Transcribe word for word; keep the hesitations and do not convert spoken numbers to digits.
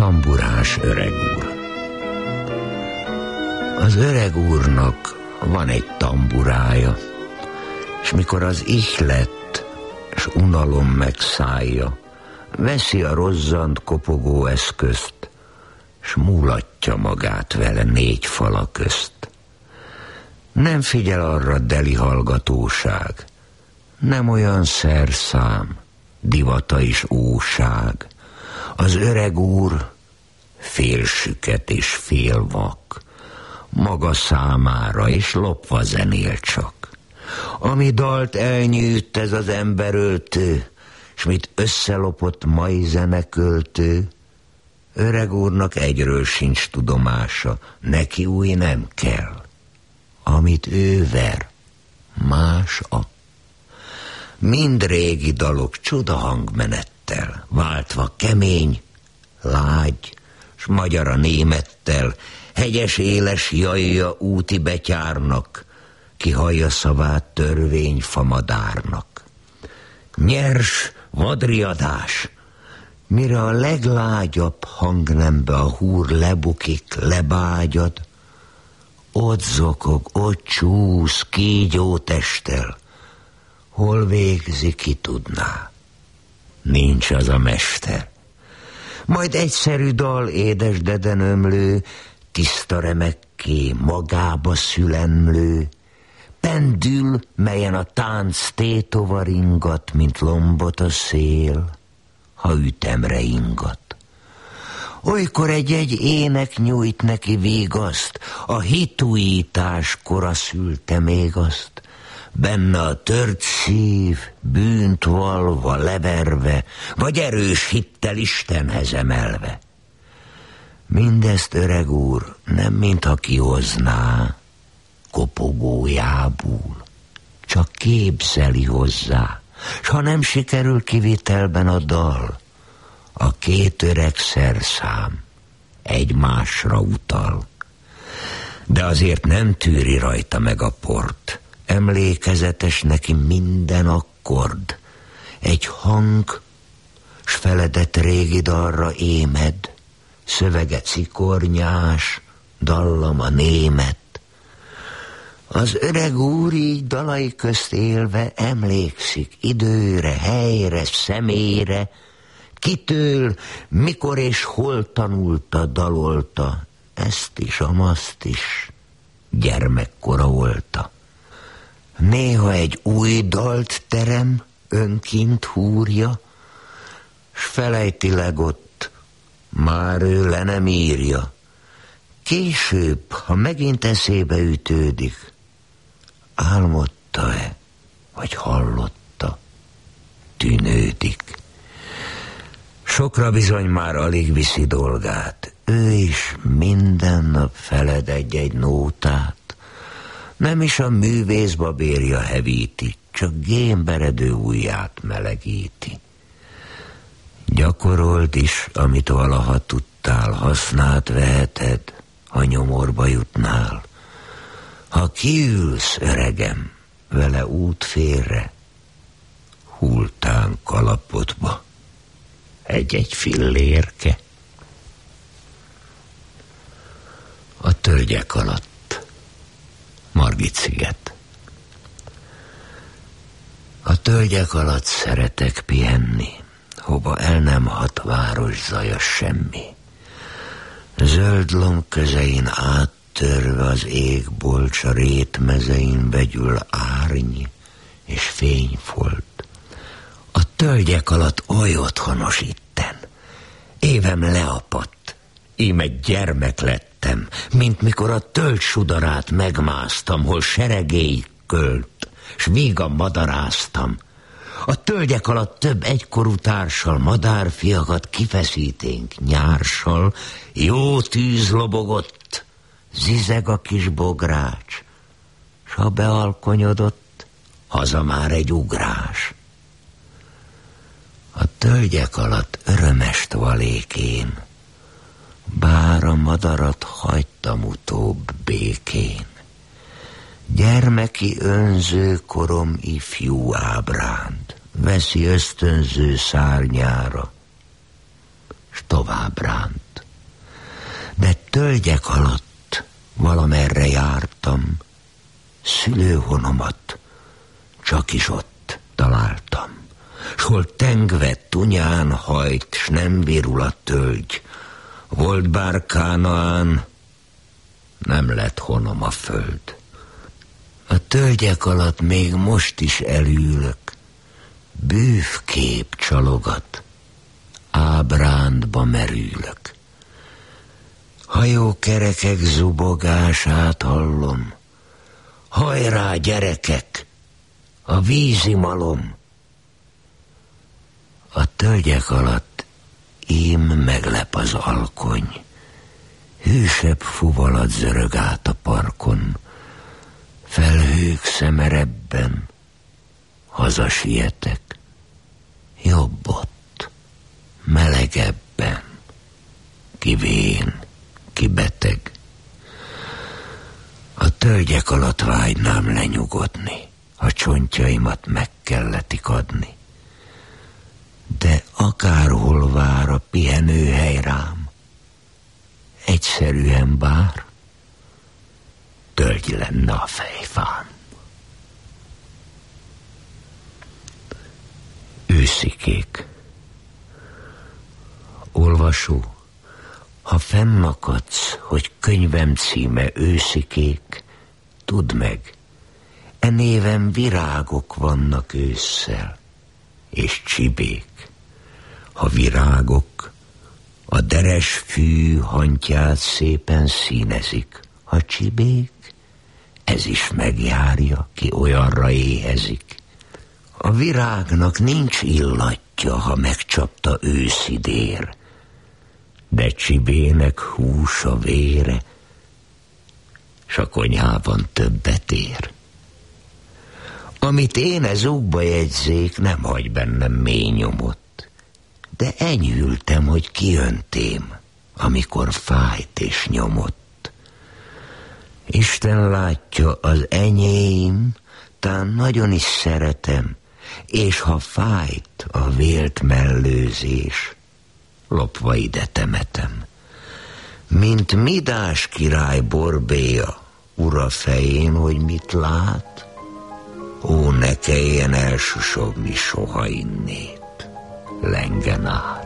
tamburás öreg úr. Az öreg úrnak van egy tamburája, és mikor az ihlet s unalom megszállja, veszi a rozzant kopogó eszközt, s múlatja magát vele négy fala közt. Nem figyel arra deli hallgatóság, nem olyan szerszám, divata is óság. Az öreg úr fél süket és fél vak, maga számára és lopva zenél csak. Ami dalt elnyűjt ez az emberöltő, s mit összelopott mai zeneköltő, öreg úrnak egyről sincs tudomása, neki új nem kell. Amit ő ver, más a. Mind régi dalok csuda hangmenettel, váltva kemény, lágy, s magyar a némettel, hegyes éles jajja úti betyárnak, ki hallja szavát törvény famadárnak. Nyers vadriadás, mire a leglágyabb hangnembe a húr lebukik, lebágyad, ott zokog, ott csúsz, kígyó testtel, hol végzi, ki tudná. Nincs az a mester. Majd egyszerű dal édes deden ömlő, tiszta remekké magába szülemlő, pendül, melyen a tánc tétova ringat, mint lombot a szél, ha ütemre ingat. Olykor egy-egy ének nyújt neki vigaszt, a hitújítás kora szülte még azt, benne a tört szív, bűnt valva, leverve, vagy erős hittel Istenhez emelve. Mindezt öreg úr nem mintha kihozná kopogójából, csak képzeli hozzá, s ha nem sikerül kivitelben a dal, a két öreg szerszám egymásra utal. De azért nem tűri rajta meg a port, emlékezetes neki minden akkord. Egy hang, s feledett régi dalra émed, szövege cikornyás, dallama német. Az öreg úr így dalai közt élve emlékszik időre, helyre, személyre, kitől, mikor és hol tanulta, dalolta, ezt is, amazt is, gyermekkora volta. Néha egy új dalt terem, önkint húrja, s felejtileg ott, már ő le nem írja. Később, ha megint eszébe ütődik, álmodta-e, vagy hallotta, tűnődik. Sokra bizony már alig viszi dolgát, ő is minden nap feled egy-egy nótát. Nem is a művészbabérja hevíti, csak gémberedő ujját melegíti. Gyakorold is, amit valaha tudtál, hasznát veheted, ha nyomorba jutnál. Ha kiülsz, öregem, vele út félre, hultán kalapodba egy-egy fillérke. A tölgyek alatt, Margit-sziget. A tölgyek alatt szeretek pihenni, hova el nem hat város zaja semmi. Zöld lomb közein áttörve az ég bolcsa rétmezein vegyül árny és fényfolt. A tölgyek alatt oly otthonos itten, évem leapadt, íme gyermek lettem, mint mikor a tölgy sudarát megmásztam, hol seregély költ, s vígan madaráztam. A tölgyek alatt több egykorú társal, madárfiakat kifeszíténk nyársal, jó tűz lobogott, zizeg a kis bogrács, s ha bealkonyodott, haza már egy ugrás. A tölgyek alatt örömest valék én, bár a madarat hagytam utóbb békén. Gyermeki önző korom ifjú ábránd veszi ösztönző szárnyára, s tovább ránt. tölgyek alatt valamerre jártam, szülőhonomat csak is ott találtam. S hol tengve tunyán hajt, s nem virul a tölgy, volt bár Kánaán, nem lett honom a föld. A tölgyek alatt még most is elülök, bűvkép csalogat, ábrándba merülök. Hajókerekek zubogását hallom, hajrá gyerekek, a vízi malom. A tölgyek alatt ím meglep az alkony, hűsebb fuvalat zörög át a parkon, felhők szemerebben hazasietek, jobb ott, melegebben, ki vén, ki beteg. A tölgyek alatt vágynám lenyugodni, a csontjaimat meg kellett ikadni. De akárhol vár a pihenőhely rám, egyszerűen bár, tölgy lenne a fejfám. Őszikék. Olvasó, ha fennakadsz, hogy könyvem címe Őszikék, tudd meg, e néven virágok vannak ősszel, és csibék. Ha virágok, a deres fű hantját szépen színezik, ha csibék, ez is megjárja, ki olyanra éhezik. A virágnak nincs illatja, ha megcsapta őszi dér, de csibének húsa vére, s a konyhában többet ér. Amit én ezúkba jegyzék, nem hagy bennem mély nyomot, de enyhültem, hogy kiöntém, amikor fájt és nyomott. Isten látja, az enyém, tán nagyon is szeretem, és ha fájt a vélt mellőzés, lopva ide temetem. Mint Midás király borbéja ura fején, hogy mit lát, ó, ne kelljen elsusogni soha innét, lengen át.